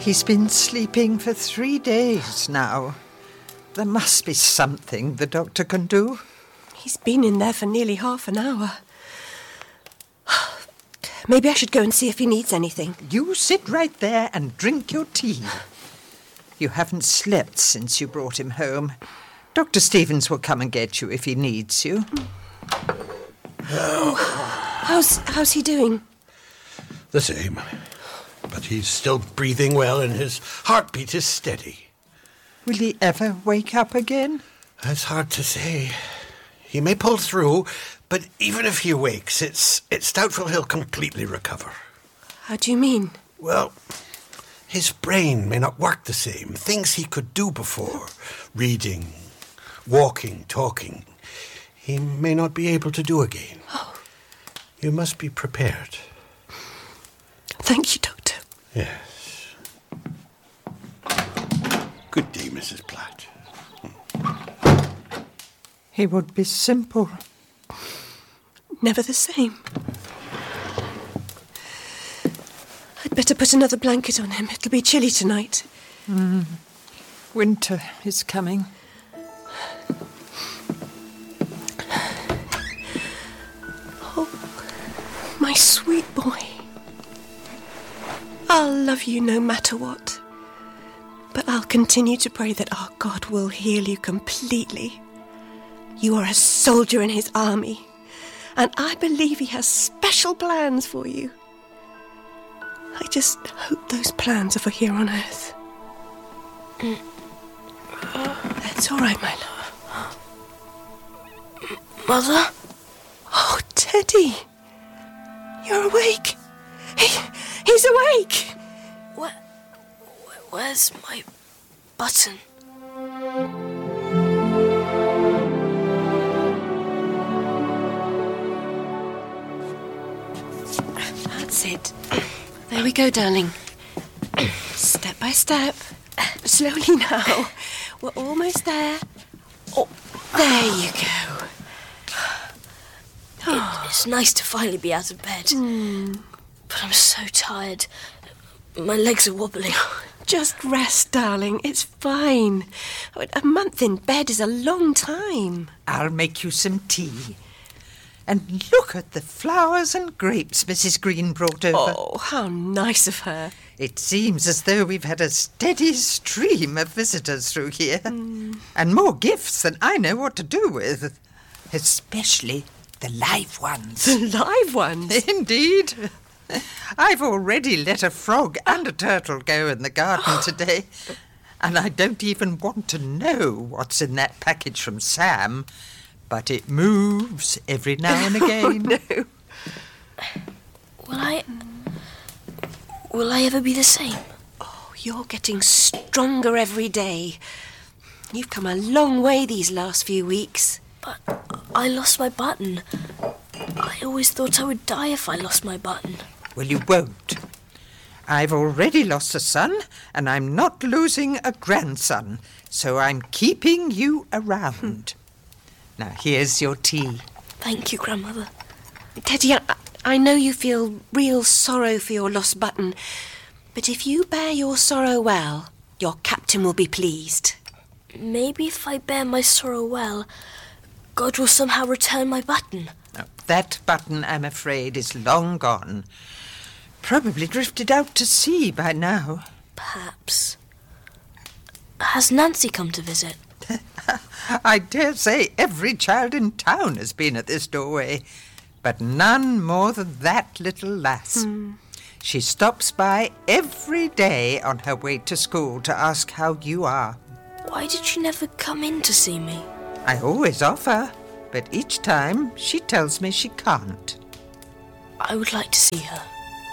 He's been sleeping for 3 days now. There must be something the doctor can do. He's been in there for nearly half an hour. Maybe I should go and see if he needs anything. You sit right there and drink your tea. You haven't slept since you brought him home. Dr. Stevens will come and get you if he needs you. How's he doing? The same. But he's still breathing well and his heartbeat is steady. Will he ever wake up again? That's hard to say. He may pull through, but even if he wakes, it's doubtful he'll completely recover. How do you mean? Well, his brain may not work the same. Things he could do before, reading, walking, talking, he may not be able to do again. Oh. You must be prepared. Thank you, Doctor. Yes. Good day, Mrs. Platt. He would be simple. Never the same. I'd better put another blanket on him. It'll be chilly tonight. Winter is coming. Oh, my sweet boy. I'll love you no matter what. But I'll continue to pray that our God will heal you completely. You are a soldier in his army, and I believe he has special plans for you. I just hope those plans are for here on earth. That's all right, my love. Mother? Oh, Teddy. You're awake. He's awake. Where's my button? That's it. There we go, darling. Step by step. Slowly now. We're almost there. Oh, there you go. It's nice to finally be out of bed. But I'm so tired. My legs are wobbling. Just rest, darling. It's fine. A month in bed is a long time. I'll make you some tea. And look at the flowers and grapes Mrs. Green brought over. Oh, how nice of her. It seems as though we've had a steady stream of visitors through here. And more gifts than I know what to do with. Especially the live ones. The live ones? Indeed. I've already let a frog and a turtle go in the garden today. And I don't even want to know what's in that package from Sam. But it moves every now and again. Oh, no. Will I ever be the same? Oh, you're getting stronger every day. You've come a long way these last few weeks. But I lost my button. I always thought I would die if I lost my button. Well, you won't. I've already lost a son, and I'm not losing a grandson, so I'm keeping you around. Now, here's your tea. Thank you, Grandmother. Teddy, I know you feel real sorrow for your lost button, but if you bear your sorrow well, your captain will be pleased. Maybe if I bear my sorrow well, God will somehow return my button. Now, that button, I'm afraid, is long gone. Probably drifted out to sea by now. Perhaps. Has Nancy come to visit? I dare say every child in town has been at this doorway, but none more than that little lass. She stops by every day on her way to school to ask how you are. Why did she never come in to see me? I always offer, but each time she tells me she can't. I would like to see her.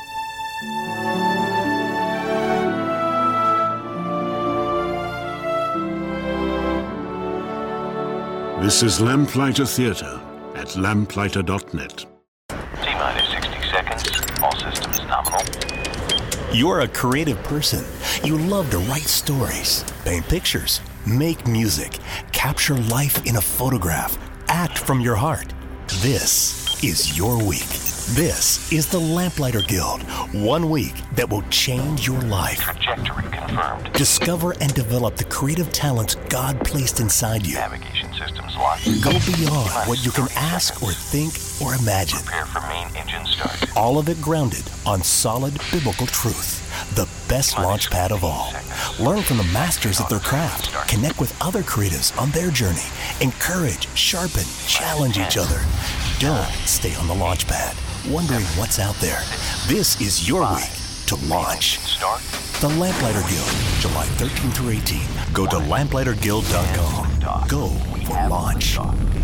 This is Lamplighter Theatre at lamplighter.net. T-minus 60 seconds. All systems nominal. You're a creative person. You love to write stories, paint pictures, make music, capture life in a photograph, act from your heart. This is your week. This is the Lamplighter Guild. 1 week that will change your life. Trajectory confirmed. Discover and develop the creative talents God placed inside you. Navigation systems locked. Go beyond what you can ask or think or imagine. Prepare for main engine start. All of it grounded on solid biblical truth. The best launch pad of all. Learn from the masters at their craft. Connect with other creatives on their journey. Encourage, sharpen, challenge each other. Don't stay on the launch pad, wondering what's out there. This is your week to launch. The Lamplighter Guild, July 13 through 18. Go to lamplighterguild.com. Go for launch.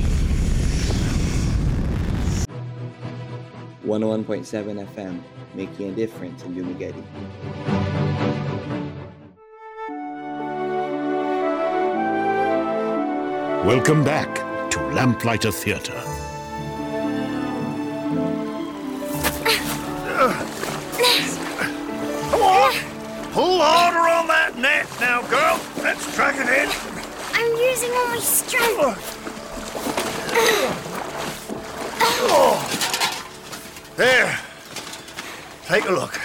101.7 FM, making a difference in Dumageddon. Welcome back to Lamplighter Theatre. Come on! Pull harder on that net now, girl. Let's drag it in. I'm using all my strength. There. Take a look.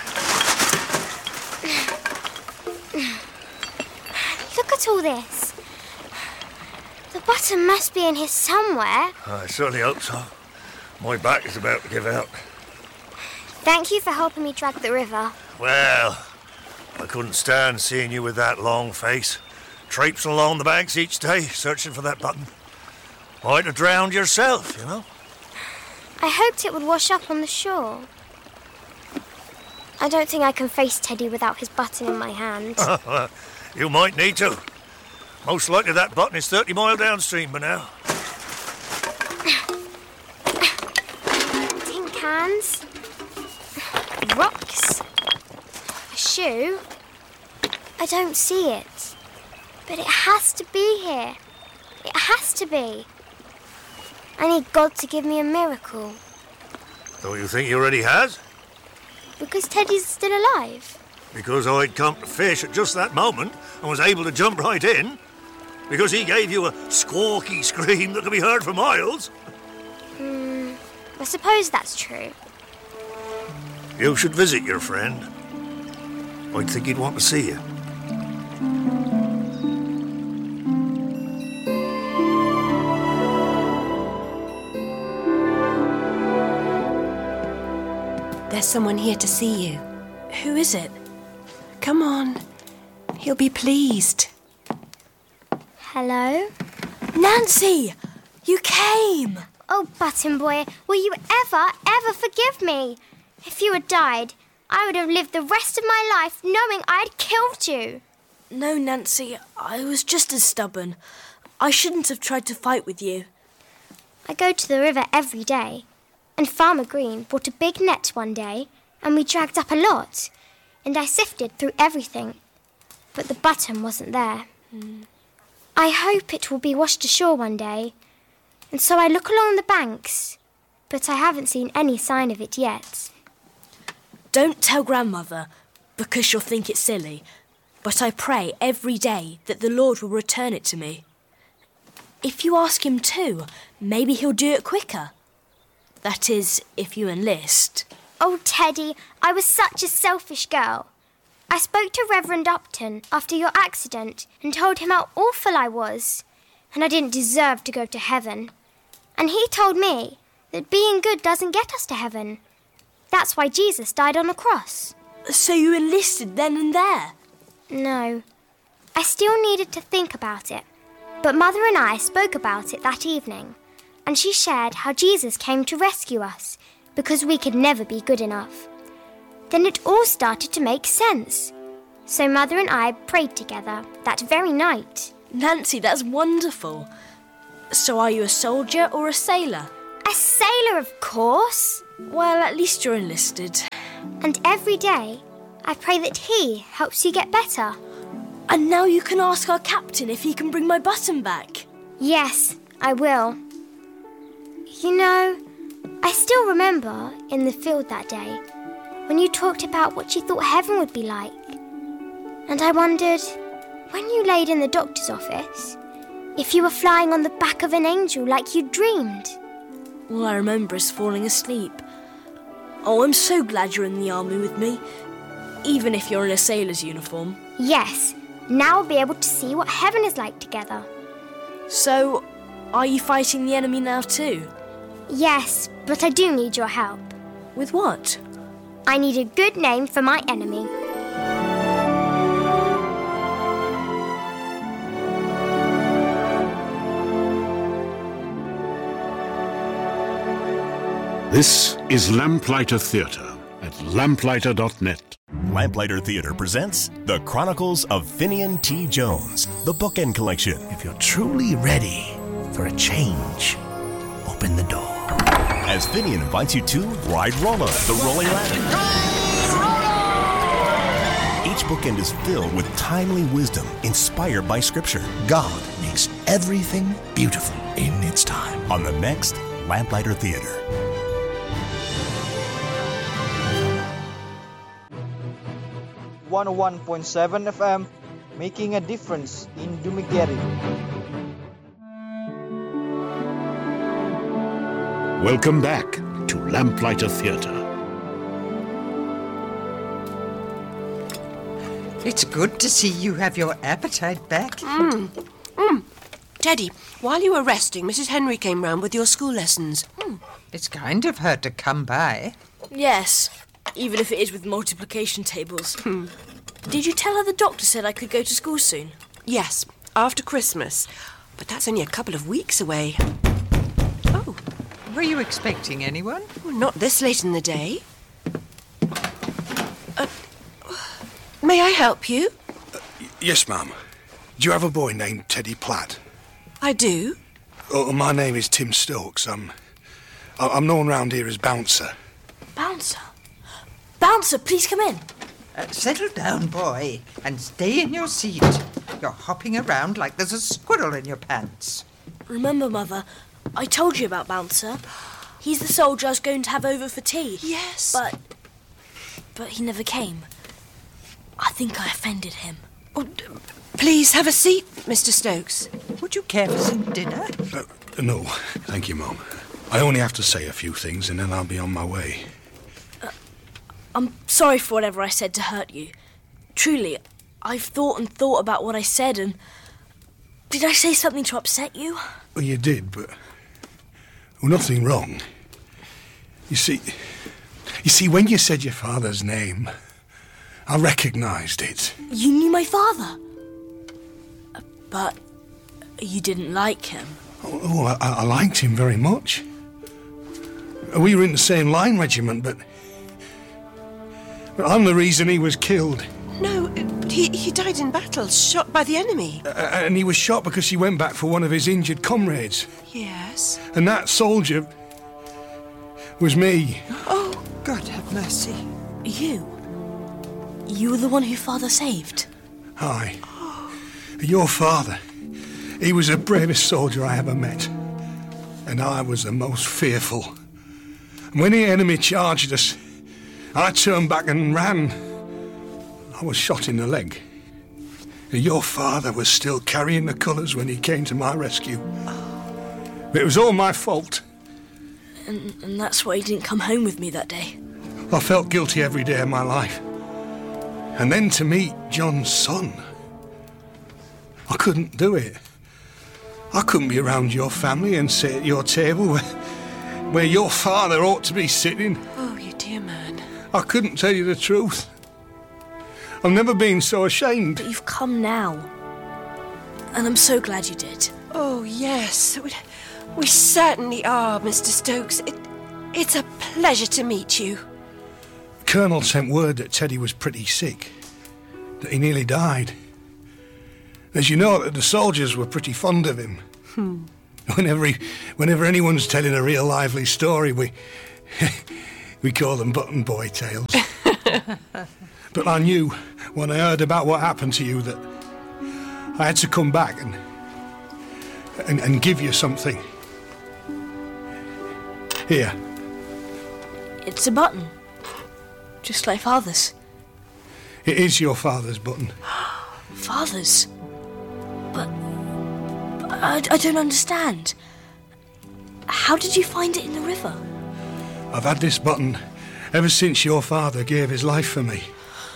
Look at all this. The button must be in here somewhere. I certainly hope so. My back is about to give out. Thank you for helping me drag the river. Well, I couldn't stand seeing you with that long face, traipsing along the banks each day, searching for that button. Might have drowned yourself, you know. I hoped it would wash up on the shore. I don't think I can face Teddy without his button in my hand. You might need to. Most likely that button is 30 miles downstream by now. Tin cans. Rocks. A shoe. I don't see it. But it has to be here. It has to be. I need God to give me a miracle. Don't you think he already has? Because Teddy's still alive. Because I'd come to fish at just that moment and was able to jump right in. Because he gave you a squawky scream that could be heard for miles. I suppose that's true. You should visit your friend. I'd think he'd want to see you. There's someone here to see you. Who is it? Come on. He'll be pleased. Hello? Nancy! You came! Oh, Button Boy, will you ever forgive me? If you had died, I would have lived the rest of my life knowing I'd killed you. No, Nancy, I was just as stubborn. I shouldn't have tried to fight with you. I go to the river every day, and Farmer Green brought a big net one day, and we dragged up a lot, and I sifted through everything, but the button wasn't there. I hope it will be washed ashore one day, and so I look along the banks, but I haven't seen any sign of it yet. Don't tell Grandmother, because she'll think it's silly, but I pray every day that the Lord will return it to me. If you ask him to, maybe he'll do it quicker. That is, if you enlist. Oh, Teddy, I was such a selfish girl. I spoke to Reverend Upton after your accident and told him how awful I was, and I didn't deserve to go to heaven. And he told me that being good doesn't get us to heaven. That's why Jesus died on the cross. So you enlisted then and there? No. I still needed to think about it. But Mother and I spoke about it that evening, and she shared how Jesus came to rescue us because we could never be good enough. Then it all started to make sense. So Mother and I prayed together that very night. Nancy, that's wonderful. So are you a soldier or a sailor? A sailor, of course. Well, at least you're enlisted. And every day, I pray that he helps you get better. And now you can ask our captain if he can bring my button back. Yes, I will. You know, I still remember in the field that day when you talked about what you thought heaven would be like. And I wondered, when you laid in the doctor's office, if you were flying on the back of an angel like you dreamed. All I remember is falling asleep. Oh, I'm so glad you're in the army with me, even if you're in a sailor's uniform. Yes, now we'll be able to see what heaven is like together. So, are you fighting the enemy now too? Yes, but I do need your help. With what? I need a good name for my enemy. This is Lamplighter Theatre at lamplighter.net. Lamplighter Theatre presents The Chronicles of Finian T. Jones, the bookend collection. If you're truly ready for a change, open the door. As Finian invites you to ride Rolla, the rolling ladder. Each bookend is filled with timely wisdom inspired by Scripture. God makes everything beautiful in its time. On the next Lamplighter Theatre. .7 FM, making a difference in Dumigeri. Welcome back to Lamplighter Theatre. It's good to see you have your appetite back. Teddy, while you were resting, Mrs. Henry came round with your school lessons. It's kind of her to come by. Yes, even if it is with multiplication tables. Did you tell her the doctor said I could go to school soon? Yes, after Christmas. But that's only a couple of weeks away. Oh. Were you expecting anyone? Well, not this late in the day. May I help you? Yes, ma'am. Do you have a boy named Teddy Platt? I do. Oh, my name is Tim Stokes. I'm known round here as Bouncer. Bouncer? Bouncer, please come in. Settle down, boy, and stay in your seat. You're hopping around like there's a squirrel in your pants. Remember, Mother, I told you about Bouncer. He's the soldier I was going to have over for tea. Yes. But he never came. I think I offended him. Oh, please have a seat, Mr. Stokes. Would you care for some dinner? No, thank you, Mum. I only have to say a few things and then I'll be on my way. I'm sorry for whatever I said to hurt you. Truly, I've thought about what I said and... Did I say something to upset you? Well, you did, but... Well, nothing wrong. You see, when you said your father's name, I recognised it. You knew my father? But you didn't like him? Oh, I liked him very much. We were in the same line regiment, but I'm the reason he was killed. No, he died in battle, shot by the enemy. And he was shot because he went back for one of his injured comrades. Yes. And that soldier was me. Oh, God have mercy. You? You were the one who Father saved? Aye. Your father. He was the bravest soldier I ever met. And I was the most fearful. And when the enemy charged us, I turned back and ran. I was shot in the leg. Your father was still carrying the colours when he came to my rescue. It was all my fault. And that's why he didn't come home with me that day. I felt guilty every day of my life. And then to meet John's son, I couldn't do it. I couldn't be around your family and sit at your table where your father ought to be sitting. Oh, you dear man. I couldn't tell you the truth. I've never been so ashamed. But you've come now. And I'm so glad you did. Oh, yes. We certainly are, Mr. Stokes. It's a pleasure to meet you. Colonel sent word that Teddy was pretty sick, that he nearly died. As you know, the soldiers were pretty fond of him. Whenever anyone's telling a real lively story, we call them button boy tales. But I knew when I heard about what happened to you that I had to come back and give you something. Here. It's a button. Just like Father's. It is your father's button. Father's? But I don't understand. How did you find it in the river? I've had this button Ever since your father gave his life for me.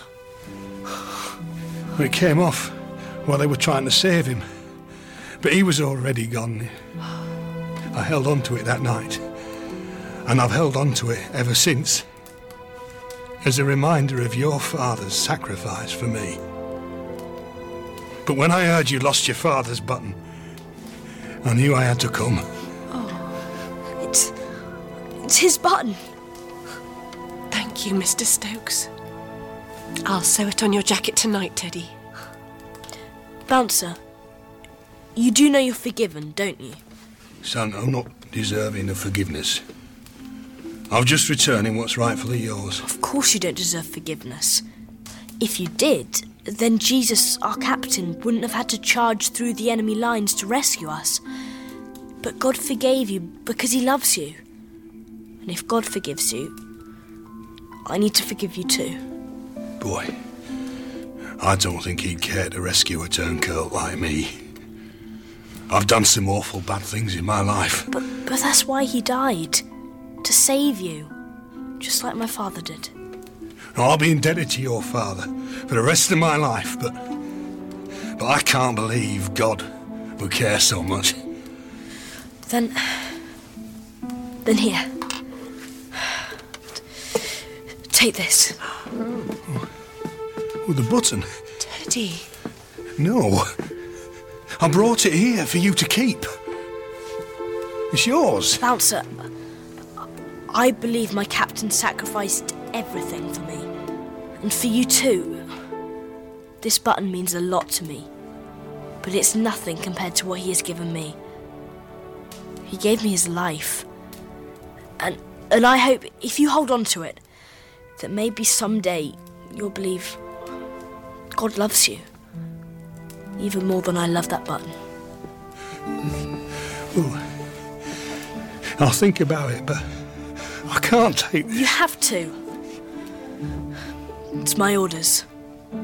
It came off while they were trying to save him. But he was already gone. I held on to it that night. And I've held on to it ever since. As a reminder of your father's sacrifice for me. But when I heard you lost your father's button, I knew I had to come. Oh, it's his button. Thank you, Mr. Stokes. I'll sew it on your jacket tonight, Teddy. Bouncer, you do know you're forgiven, don't you? Son, I'm not deserving of forgiveness. I'm just returning what's rightfully yours. Of course you don't deserve forgiveness. If you did, then Jesus, our captain, wouldn't have had to charge through the enemy lines to rescue us. But God forgave you because he loves you. And if God forgives you, I need to forgive you too. Boy, I don't think he'd care to rescue a turncoat like me. I've done some awful bad things in my life. But that's why he died. To save you. Just like my father did. I'll be indebted to your father for the rest of my life, but I can't believe God would care so much. Then here. Take this. With the button? Teddy. No. I brought it here for you to keep. It's yours. Bouncer, I believe my captain sacrificed everything for me. And for you too. This button means a lot to me. But it's nothing compared to what he has given me. He gave me his life. And I hope, if you hold on to it, that maybe someday you'll believe God loves you. Even more than I love that button. Well, I'll think about it, but I can't take this. You have to. It's my orders.